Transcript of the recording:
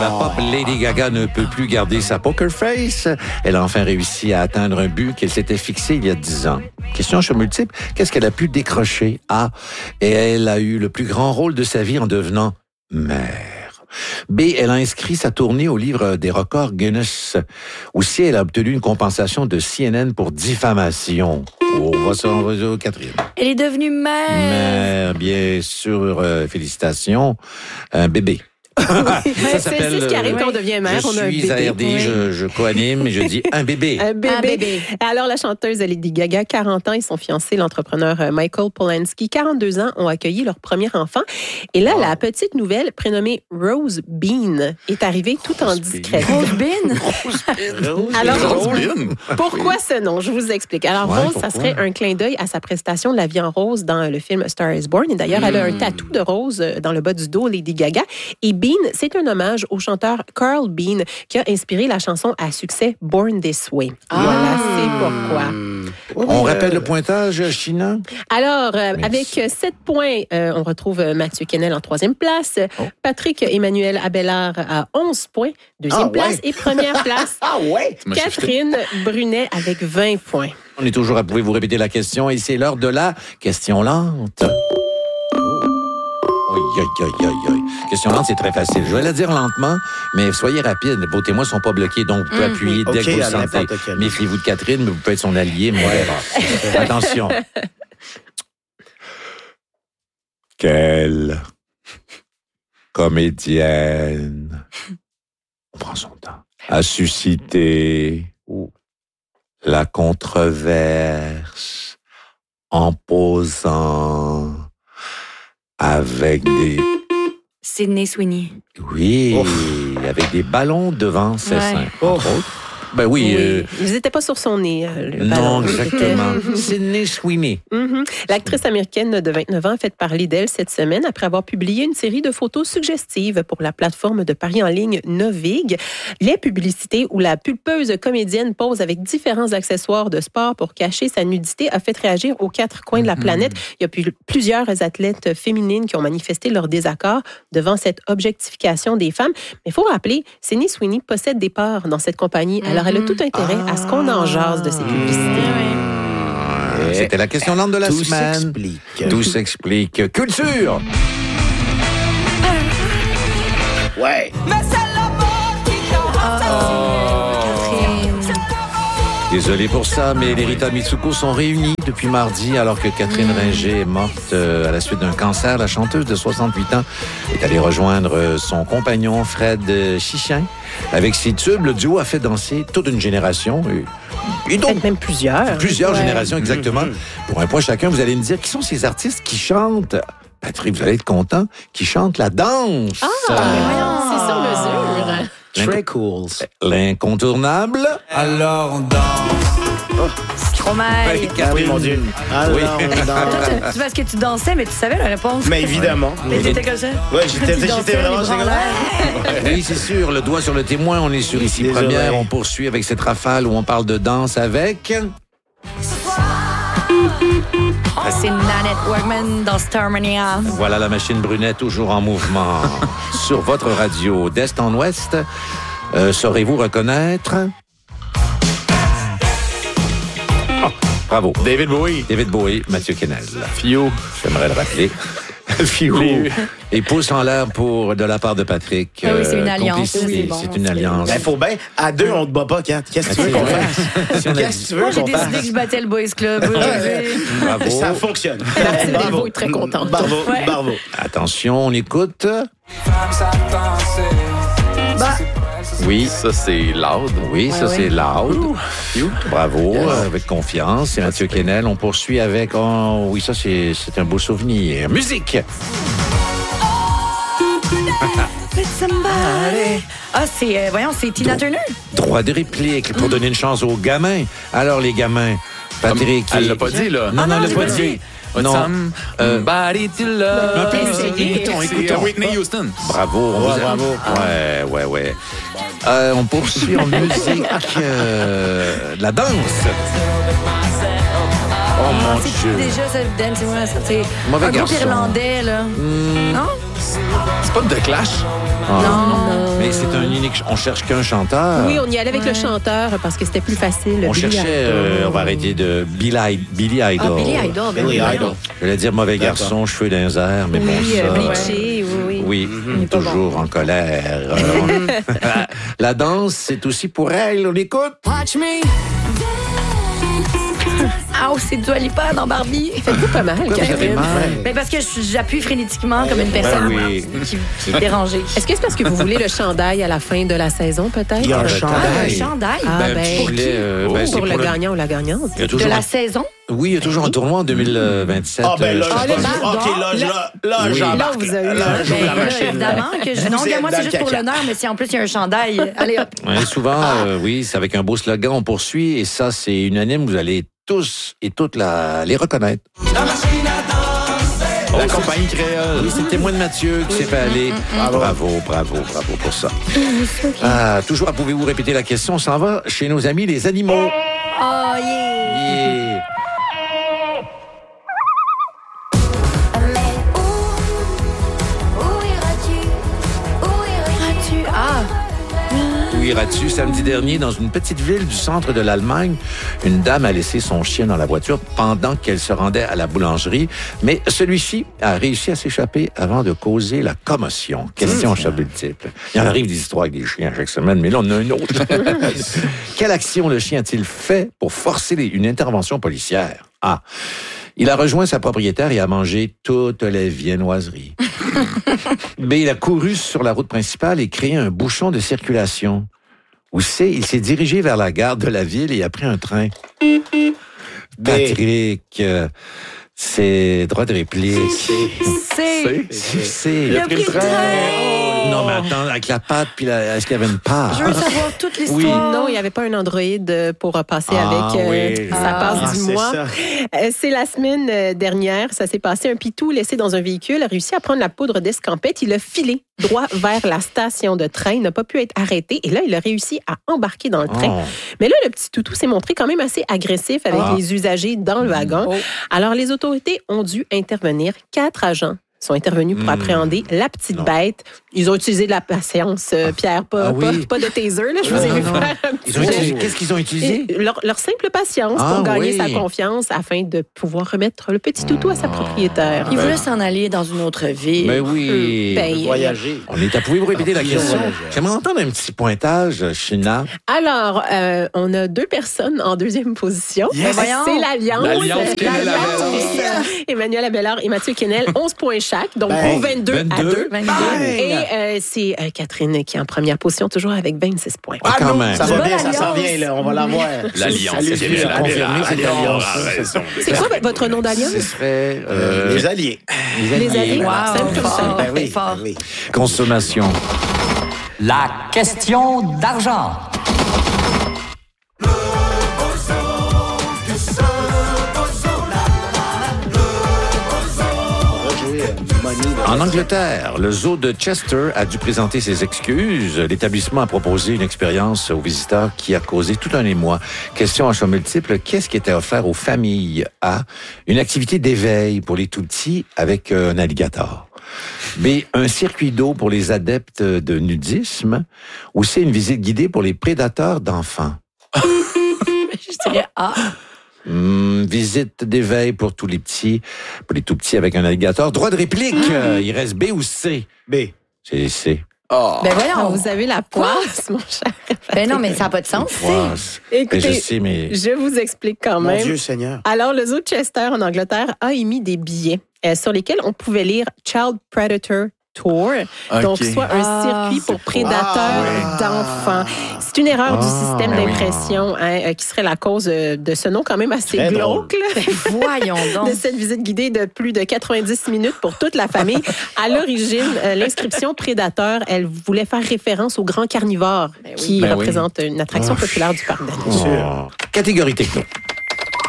La pop Lady Gaga ne peut plus garder sa poker face. Elle a enfin réussi à atteindre un but qu'elle s'était fixé il y a 10 ans. Question choix multiple, qu'est-ce qu'elle a pu décrocher? A. Et elle a eu le plus grand rôle de sa vie en devenant mère. B. Elle a inscrit sa tournée au livre des records Guinness. Ou C. Elle a obtenu une compensation de CNN pour diffamation. On va sur Catherine. Elle est devenue mère. Mère, bien sûr. Félicitations. Un bébé. C'est ce qui arrive quand on devient mère. On a un bébé. Je suis à RD, je co-anime et je dis un bébé. Un bébé. Alors, la chanteuse Lady Gaga, 40 ans, et son fiancé, l'entrepreneur Michael Polanski, 42 ans, ont accueilli leur premier enfant. Et là, la petite nouvelle, prénommée Rose Bean, est arrivée tout en discret. Rose Bean? Alors, pourquoi ce nom? Je vous explique. Alors, Rose, pourquoi? ça serait un clin d'œil à sa prestation de La vie en rose dans le film Star is Born. Et d'ailleurs, elle a un tatou de rose dans le bas du dos, Lady Gaga. Et Bean, c'est un hommage au chanteur Carl Bean qui a inspiré la chanson à succès Born This Way. Voilà, c'est pourquoi. On rappelle le pointage, China? Alors, avec 7 points, on retrouve Mathieu Kennel en 3e place, Patrick Emmanuel Abelard à 11 points, 2e place, et 1re place, Catherine Brunet avec 20 points. On est toujours à pouvoir vous répéter la question et c'est l'heure de la question lente. Question lente, c'est très facile. Je vais la dire lentement, mais soyez rapide. Vos témoins ne sont pas bloqués, donc vous pouvez appuyer dès que vous le sentez. Méfiez-vous de Catherine, mais vous pouvez être son allié. Attention. Quelle comédienne, on prend son temps, a suscité la controverse en posant avec des... Sydney Sweeney. Oui, avec des ballons devant ses seins, entre autres. Ben oui. Ils n'étaient pas sur son nez. Le ballon. Non, exactement. Sydney Sweeney. L'actrice américaine de 29 ans a fait parler d'elle cette semaine après avoir publié une série de photos suggestives pour la plateforme de paris en ligne Novig. Les publicités où la pulpeuse comédienne pose avec différents accessoires de sport pour cacher sa nudité a fait réagir aux 4 coins de la planète. Il y a plusieurs athlètes féminines qui ont manifesté leur désaccord devant cette objectification des femmes. Mais il faut rappeler, Sydney Sweeney possède des parts dans cette compagnie. Alors, elle a tout intérêt à ce qu'on en jase de ces publicités. C'était la question lente de la semaine. Tout s'explique. Culture! Ouais. Désolé pour ça, mais les Rita Mitsuko sont réunis depuis mardi alors que Catherine Ringer est morte à la suite d'un cancer. La chanteuse de 68 ans est allée rejoindre son compagnon Fred Chichin. Avec ses tubes, le duo a fait danser toute une génération. Et donc, même plusieurs. Plusieurs générations, exactement. Pour un point chacun, vous allez me dire qui sont ces artistes qui chantent, Patrick, vous allez être content, qui chantent la danse. C'est sur mesure. Très cool. L'incontournable. Alors on danse. Stromae. Oui, mon Dieu. Alors on danse. C'est parce que tu dansais, mais tu savais la réponse. Mais évidemment. Mais t'étais comme ça. Ouais, j'étais vraiment... Oui, c'est sûr. Le doigt sur le témoin. On est sur Ici Première. On poursuit avec cette rafale où on parle de danse avec... C'est Nanette Workman dans Starmania. Voilà la machine brunette toujours en mouvement. Sur votre radio d'Est en Ouest, saurez-vous reconnaître... Bravo. David Bowie. David Bowie, Mathieu Kennel. Fio. J'aimerais le rappeler. Fio. Et pouce en l'air de la part de Patrick. Ah oui, c'est une alliance. Complicité. C'est une alliance. Il faut bien. À 2, on te bat pas, Kat. Qu'est-ce que tu veux qu'on fasse? Qu'est-ce que tu veux Moi, j'ai qu'on décidé fasse? que je battais le Boys Club. Bravo. Ça fonctionne. Martine Delvaux est très contente. Bravo. Attention, on écoute. Oui. Ça, c'est loud. Oui, ça, c'est loud. Bravo, avec confiance. C'est Mathieu Kennel. On poursuit avec... Oh, oui, ça, c'est un beau souvenir. Musique! C'est Tina Turner. Droit de réplique pour donner une chance aux gamins. Alors, les gamins, Patrick... Elle l'a pas dit, là. Non, elle l'a pas dit. Non. Somebody to love. Un peu musique. C'est Whitney Houston. Bravo. Bravo. Ouais. On poursuit en musique. La danse. Oh mon Dieu. Déjà, ça c'est Mauvais un groupe garçon. irlandais, là. Non? C'est pas de Clash. Non. Mais c'est un unique... On cherche qu'un chanteur. Oui, on y allait avec le chanteur parce que c'était plus facile. On Billy cherchait... Idol. on va arrêter de Billy Idol. Ah, Billy Idol. ben Billy oui, Idol. Je voulais dire mauvais garçon, cheveux d'un air, mais bon, Oui, ça... bleaché, oui. Oui, pas toujours en colère. La danse, c'est aussi pour elle. On écoute. Ah, c'est Dua Lipa dans Barbie. Faites-vous pas mal, Pourquoi vous avez Karine? mal? Ben parce que j'appuie frénétiquement comme une personne oui. qui est dérangée. Est-ce que c'est parce que vous voulez le chandail à la fin de la saison, peut-être? Il y a un Ah, chandail. le chandail Ah, Ben, ben, petit gilet, ben, c'est pour le gagnant ou la gagnante? Il y a de toujours la un- saison. Oui, il y a toujours un tournoi en 2027. Ah, ben là, Ah, je là, pense- pardon. OK, là, Oui. j'embarque. Là, vous avez- Là, j'ouvre Ben, la là, machine. évidemment que je... Vous Non, êtes moi, dans c'est le juste pour caca. l'honneur, mais si en plus il y a un chandail, allez hop. Ouais, souvent, oui, c'est avec un beau slogan, on poursuit, et ça, c'est unanime, vous allez tous et toutes les reconnaître. La compagnie créole. Oui, c'est le témoin de Mathieu qui s'est fait aller. Bravo pour ça. Ah, toujours, pouvez-vous répéter la question? On s'en va chez nos amis les animaux. Oh, yeah. Yeah. Ah, Où iras-tu? Samedi dernier, dans une petite ville du centre de l'Allemagne, une dame a laissé son chien dans la voiture pendant qu'elle se rendait à la boulangerie, mais celui-ci a réussi à s'échapper avant de causer la commotion. Question chat multiple. Il en arrive des histoires avec des chiens chaque semaine, mais là, on en a une autre. Quelle action le chien a-t-il fait pour forcer une intervention policière? A. Il a rejoint sa propriétaire et a mangé toutes les viennoiseries. B. Il a couru sur la route principale et créé un bouchon de circulation. Ou C. Il s'est dirigé vers la gare de la ville et a pris un train. Patrick, c'est droit de réplique. c'est... C'est... Il a pris le train. Non, mais attends, avec la patte, puis est-ce qu'il y avait une patte? Je veux savoir toute l'histoire. Oui. Non, il n'y avait pas un Android pour passer Ah, avec oui. sa passe du c'est mois. ça. C'est la semaine dernière, ça s'est passé. Un pitou laissé dans un véhicule a réussi à prendre la poudre d'escampette. Il a filé droit vers la station de train. Il n'a pas pu être arrêté. Et là, il a réussi à embarquer dans le train. Oh. Mais là, le petit toutou s'est montré quand même assez agressif avec les usagers dans le wagon. Alors, les autorités ont dû intervenir. 4 agents sont intervenus pour appréhender la petite bête. Ils ont utilisé de la patience, Pierre, pas de taser. Là, je vous ai vu non. faire un Ils ont petit utilisé- Qu'est-ce qu'ils ont utilisé? et leur simple patience Ah, pour gagner oui. sa confiance afin de pouvoir remettre le petit toutou à sa propriétaire. Il voulait s'en aller dans une autre ville. Ben oui. Ben, Voyager. On est à pouvez-vous répéter la question? J'aimerais entendre un petit pointage, China. Alors, on a 2 personnes en deuxième position. Ben voyons. C'est l'Alliance. L'Alliance Kennel-Abellard. Emmanuel Abellard et Mathieu Kennel, 11 points chaque, donc Bang. au 22 à 22. 2. Et c'est Catherine qui est en première position, toujours avec 26 points. Ah, quand même. Ça va Bonne bien, ça s'en alliance. vient, là. On va l'avoir. L'Alliance. Salut, C'est Jules, bien, à confirmer, c'est l'Alliance. C'est quoi votre nom d'alliance? Ce serait Les alliés. Les alliés. Wow. Simple que ça. Fort. Ben oui, Fort. ben oui. consommation. La question d'argent. On va jouer Money. En Angleterre, le zoo de Chester a dû présenter ses excuses. L'établissement a proposé une expérience aux visiteurs qui a causé tout un émoi. Question à choix multiple, qu'est-ce qui était offert aux familles? A. Une activité d'éveil pour les tout-petits avec un alligator. B. Un circuit d'eau pour les adeptes de nudisme. Ou C. Une visite guidée pour les prédateurs d'enfants. Je dirais A. Visite d'éveil pour tous les petits, pour les tout petits avec un alligator. Droit de réplique. Il reste B ou C? B. C'est C. Ben voyons. Vous avez la poisse, mon cher. Ben non, mais ça n'a pas de sens. Poisse. Écoutez, Ben, je sais, mais... Je vous explique quand Mon même. Dieu Seigneur. Alors, le zoo de Chester en Angleterre a émis des billets sur lesquels on pouvait lire Child Predator Tour, donc soit un circuit pour prédateurs d'enfants. C'est une erreur du système d'impression qui serait la cause de ce nom quand même assez Très glauque là, Voyons donc. de cette visite guidée de plus de 90 minutes pour toute la famille. À l'origine, l'inscription prédateur, elle voulait faire référence au grand carnivore qui Ben oui. représente une attraction populaire du parc d'Annecy. Oh. Catégorie techno.